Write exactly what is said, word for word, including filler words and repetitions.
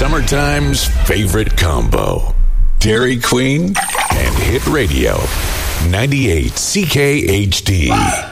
Summertime's favorite combo. Dairy Queen and Hit Radio. ninety-eight C K H D.